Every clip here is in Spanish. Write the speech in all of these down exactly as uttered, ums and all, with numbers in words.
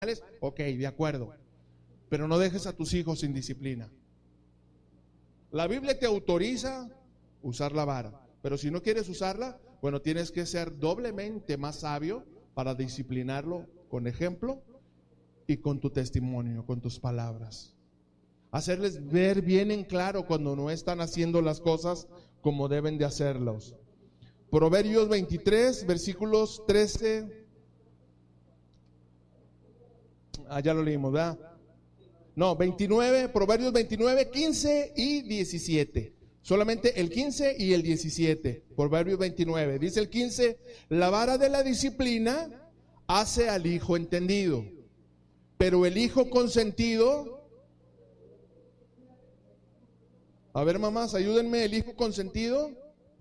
ok, de acuerdo, pero no dejes a tus hijos sin disciplina. La Biblia te autoriza usar la vara, pero si no quieres usarla, bueno, tienes que ser doblemente más sabio para disciplinarlo con ejemplo y con tu testimonio, con tus palabras. Hacerles ver bien en claro cuando no están haciendo las cosas como deben de hacerlos. Proverbios veintitrés, versículos trece. Ah, ya lo leímos, ¿verdad? No, veintinueve, Proverbios veintinueve, quince y diecisiete. Solamente el quince y el diecisiete. Proverbios veintinueve. Dice el quince: la vara de la disciplina hace al hijo entendido, pero el hijo consentido... A ver, mamás, ayúdenme, el hijo consentido.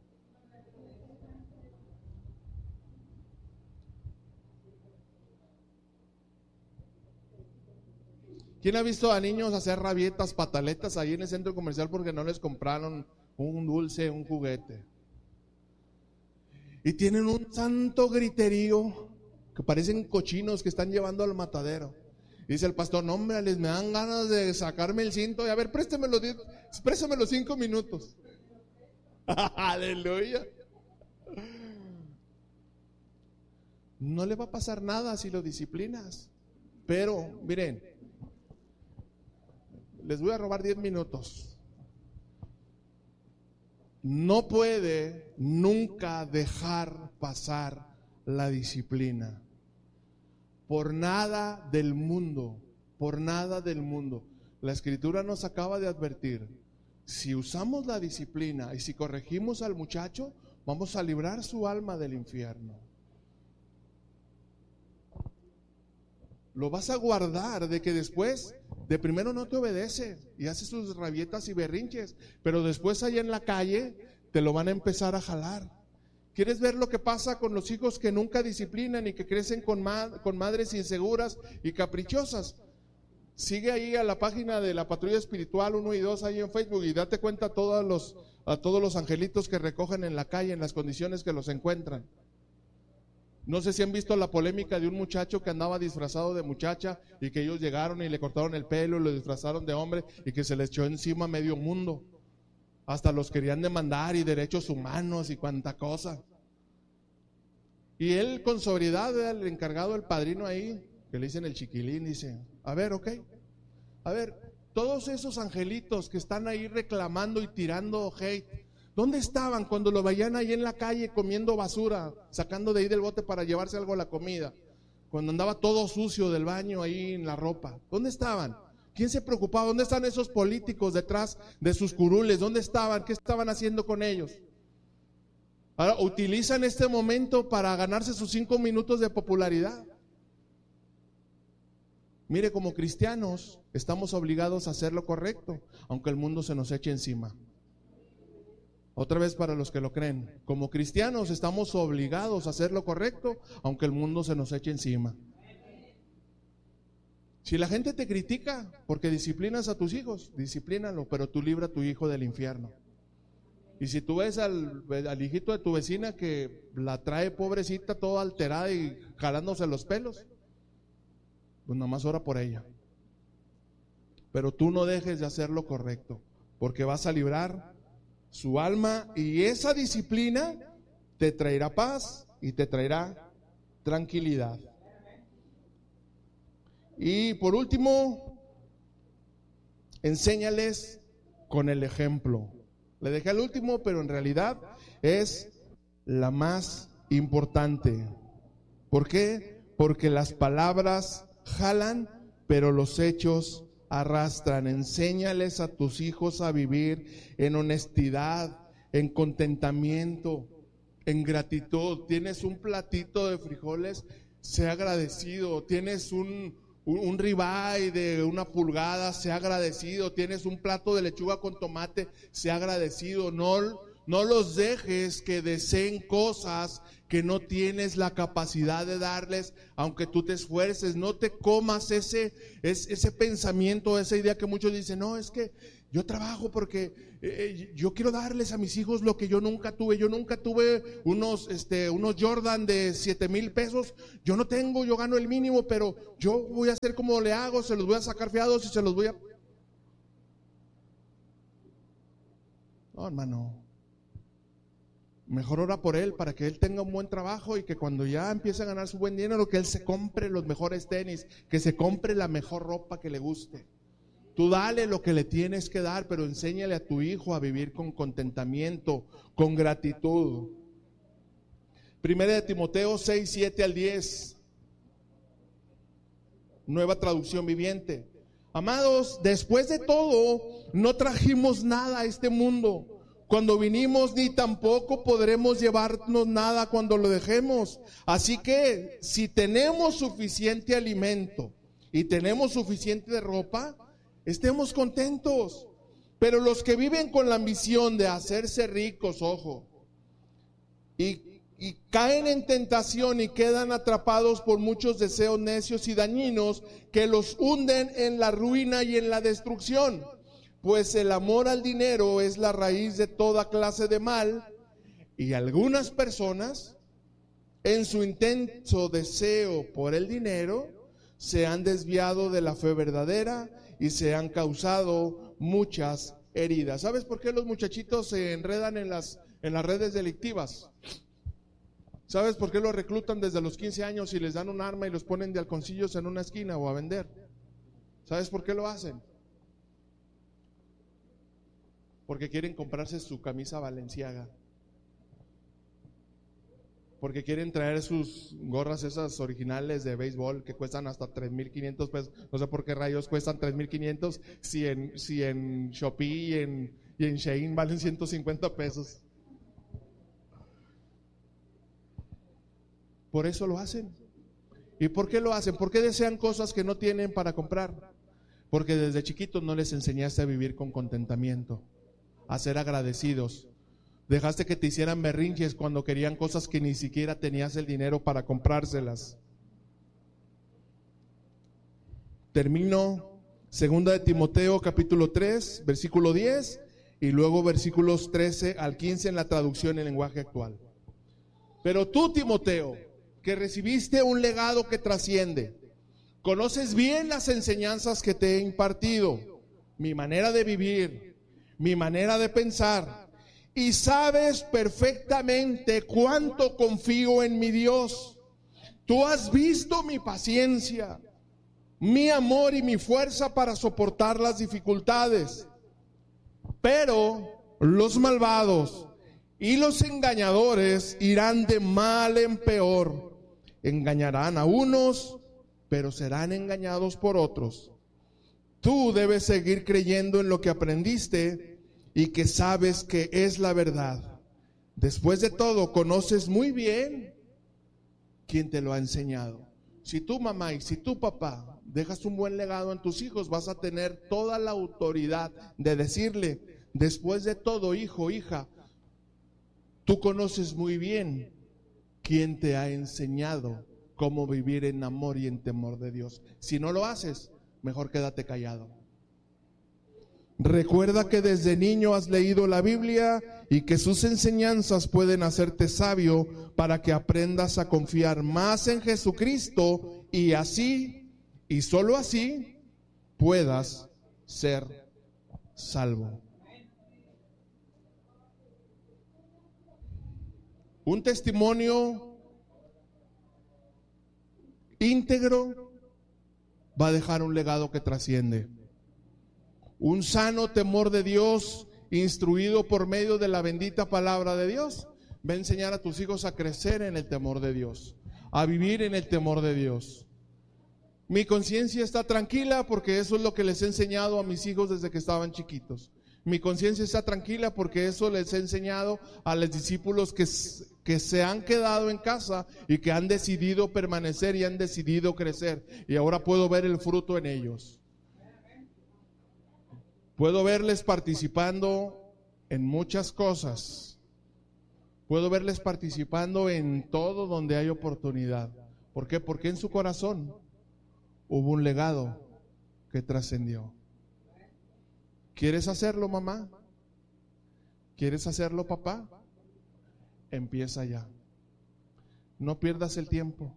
¿Quién ha visto a niños hacer rabietas, pataletas ahí en el centro comercial porque no les compraron un dulce, un juguete? Y tienen un santo griterío que parecen cochinos que están llevando al matadero. Dice el pastor: no, hombre, les me dan ganas de sacarme el cinto y a ver, préstemelo, préstamelo cinco minutos. Aleluya. No le va a pasar nada si lo disciplinas. Pero, miren, les voy a robar diez minutos. No puede nunca dejar pasar la disciplina. Por nada del mundo, por nada del mundo. La Escritura nos acaba de advertir: si usamos la disciplina y si corregimos al muchacho, vamos a librar su alma del infierno. Lo vas a guardar de que después, de primero no te obedece y hace sus rabietas y berrinches, pero después allá en la calle te lo van a empezar a jalar. ¿Quieres ver lo que pasa con los hijos que nunca disciplinan y que crecen con, ma- con madres inseguras y caprichosas? Sigue ahí a la página de la Patrulla Espiritual uno y dos ahí en Facebook y date cuenta a todos los, a todos los angelitos que recogen en la calle en las condiciones que los encuentran. No sé si han visto la polémica de un muchacho que andaba disfrazado de muchacha y que ellos llegaron y le cortaron el pelo y lo disfrazaron de hombre y que se le echó encima a medio mundo. Hasta los querían demandar y derechos humanos y cuanta cosa. Y él con sobriedad, el encargado, el padrino ahí, que le dicen el chiquilín, dice: a ver, ok, a ver, todos esos angelitos que están ahí reclamando y tirando hate, ¿dónde estaban cuando lo veían ahí en la calle comiendo basura, sacando de ahí del bote para llevarse algo a la comida? Cuando andaba todo sucio del baño ahí en la ropa, ¿dónde estaban? ¿Quién se preocupaba? ¿Dónde están esos políticos detrás de sus curules? ¿Dónde estaban? ¿Qué estaban haciendo con ellos? Ahora utilizan este momento para ganarse sus cinco minutos de popularidad. Mire, como cristianos estamos obligados a hacer lo correcto, aunque el mundo se nos eche encima. Otra vez para los que lo creen, como cristianos estamos obligados a hacer lo correcto, aunque el mundo se nos eche encima. Si la gente te critica porque disciplinas a tus hijos, disciplínalo, pero tú libra a tu hijo del infierno. Y si tú ves al, al hijito de tu vecina que la trae pobrecita toda alterada y jalándose los pelos, pues nomás ora por ella. Pero tú no dejes de hacer lo correcto, porque vas a librar su alma y esa disciplina te traerá paz y te traerá tranquilidad. Y por último, enséñales con el ejemplo. Le dejé al último, pero en realidad es la más importante. ¿Por qué? Porque las palabras jalan, pero los hechos arrastran. Enséñales a tus hijos a vivir en honestidad, en contentamiento, en gratitud. Tienes un platito de frijoles, sé agradecido. Tienes un Un, un ribeye de una pulgada, sea agradecido. Tienes un plato de lechuga con tomate, sea agradecido. No, No los dejes que deseen cosas que no tienes la capacidad de darles, aunque tú te esfuerces. No te comas ese, ese, ese pensamiento, esa idea que muchos dicen, no, es que yo trabajo porque eh, yo quiero darles a mis hijos lo que yo nunca tuve. Yo nunca tuve unos, este, unos Jordan de siete mil pesos. Yo no tengo, yo gano el mínimo, pero yo voy a hacer como le hago, se los voy a sacar fiados y se los voy a... No, hermano. Mejor ora por él para que él tenga un buen trabajo y que cuando ya empiece a ganar su buen dinero, que él se compre los mejores tenis, que se compre la mejor ropa que le guste. Tú dale lo que le tienes que dar, pero enséñale a tu hijo a vivir con contentamiento, con gratitud. Primera de Timoteo seis, siete al diez. Nueva traducción viviente. Amados, después de todo, no trajimos nada a este mundo. Cuando vinimos, ni tampoco podremos llevarnos nada cuando lo dejemos. Así que, si tenemos suficiente alimento y tenemos suficiente ropa, estemos contentos. Pero los que viven con la ambición de hacerse ricos, ojo, y, y caen en tentación y quedan atrapados por muchos deseos necios y dañinos que los hunden en la ruina y en la destrucción. Pues el amor al dinero es la raíz de toda clase de mal, y algunas personas, en su intenso deseo por el dinero, se han desviado de la fe verdadera y se han causado muchas heridas. ¿Sabes por qué los muchachitos se enredan en las, en las redes delictivas? ¿Sabes por qué los reclutan desde los quince años y les dan un arma y los ponen de halconcillos en una esquina o a vender? ¿Sabes por qué lo hacen? Porque quieren comprarse su camisa Balenciaga. Porque quieren traer sus gorras esas originales de béisbol que cuestan hasta tres mil quinientos pesos. No sé por qué rayos cuestan tres mil quinientos si en, si en Shopee y en, y en Shein valen ciento cincuenta pesos. Por eso lo hacen. ¿Y por qué lo hacen? ¿Por qué desean cosas que no tienen para comprar? Porque desde chiquitos no les enseñaste a vivir con contentamiento, a ser agradecidos. Dejaste que te hicieran berrinches cuando querían cosas que ni siquiera tenías el dinero para comprárselas. Termino segunda de Timoteo capítulo tres, versículo diez, y luego versículos trece al quince en la traducción en lenguaje actual. Pero tú, Timoteo, que recibiste un legado que trasciende, conoces bien las enseñanzas que te he impartido, mi manera de vivir, mi manera de pensar, y sabes perfectamente cuánto confío en mi Dios. Tú has visto mi paciencia, mi amor y mi fuerza para soportar las dificultades. Pero los malvados y los engañadores irán de mal en peor. Engañarán a unos, pero serán engañados por otros. Tú debes seguir creyendo en lo que aprendiste y que sabes que es la verdad. Después de todo, conoces muy bien quién te lo ha enseñado. Si tu mamá y si tu papá dejas un buen legado en tus hijos, vas a tener toda la autoridad de decirle, después de todo, hijo, hija, tú conoces muy bien quién te ha enseñado cómo vivir en amor y en temor de Dios. Si no lo haces, mejor quédate callado. Recuerda que desde niño has leído la Biblia y que sus enseñanzas pueden hacerte sabio para que aprendas a confiar más en Jesucristo y así, y solo así, puedas ser salvo. Un testimonio íntegro va a dejar un legado que trasciende. Un sano temor de Dios, instruido por medio de la bendita palabra de Dios, va a enseñar a tus hijos a crecer en el temor de Dios, a vivir en el temor de Dios. Mi conciencia está tranquila porque eso es lo que les he enseñado a mis hijos desde que estaban chiquitos. Mi conciencia está tranquila porque eso les he enseñado a los discípulos que, que se han quedado en casa y que han decidido permanecer y han decidido crecer. Y ahora puedo ver el fruto en ellos. Puedo verles participando en muchas cosas. Puedo verles participando en todo donde hay oportunidad. ¿Por qué? Porque en su corazón hubo un legado que trascendió. ¿Quieres hacerlo, mamá? ¿Quieres hacerlo, papá? Empieza ya. No pierdas el tiempo.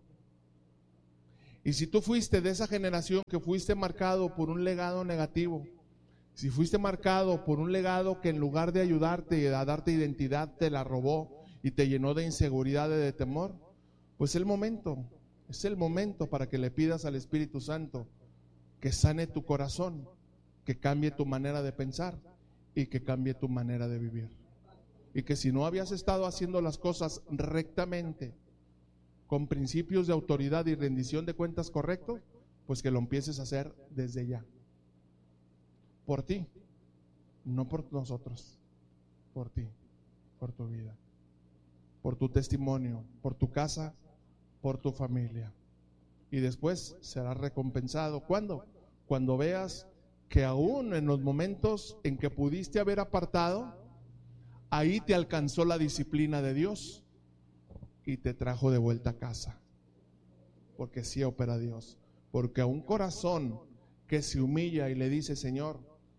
Y si tú fuiste de esa generación que fuiste marcado por un legado negativo, si fuiste marcado por un legado que en lugar de ayudarte y a darte identidad te la robó y te llenó de inseguridad y de temor, pues el momento, es el momento para que le pidas al Espíritu Santo que sane tu corazón, que cambie tu manera de pensar y que cambie tu manera de vivir. Y que si no habías estado haciendo las cosas rectamente, con principios de autoridad y rendición de cuentas correctos, pues que lo empieces a hacer desde ya. Por ti, no por nosotros, por ti, por tu vida, por tu testimonio, por tu casa, por tu familia. Y después serás recompensado. ¿Cuándo? Cuando veas que aún en los momentos en que pudiste haber apartado, ahí te alcanzó la disciplina de Dios y te trajo de vuelta a casa. Porque sí opera Dios. Porque a un corazón que se humilla y le dice: Señor,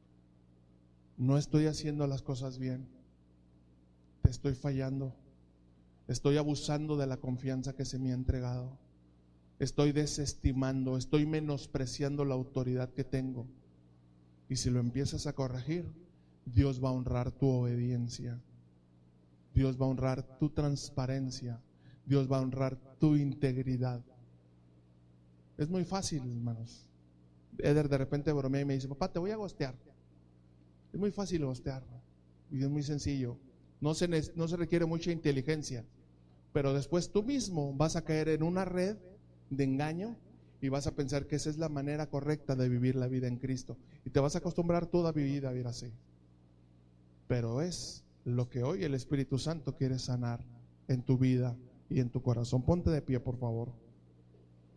no estoy haciendo las cosas bien, te estoy fallando, estoy abusando de la confianza que se me ha entregado, estoy desestimando, estoy menospreciando la autoridad que tengo. Y si lo empiezas a corregir, Dios va a honrar tu obediencia, Dios va a honrar tu transparencia, Dios va a honrar tu integridad. Es muy fácil, hermanos. Eder de repente bromea y me dice: papá, te voy a gostear. Es muy fácil gostear y es muy sencillo. No se, no se requiere mucha inteligencia, pero después tú mismo vas a caer en una red de engaño y vas a pensar que esa es la manera correcta de vivir la vida en Cristo y te vas a acostumbrar toda tu vida a vivir así. Pero es lo que hoy el Espíritu Santo quiere sanar en tu vida y en tu corazón. Ponte de pie, por favor.